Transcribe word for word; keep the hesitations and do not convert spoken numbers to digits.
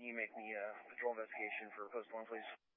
you make me a patrol investigation for post one, please?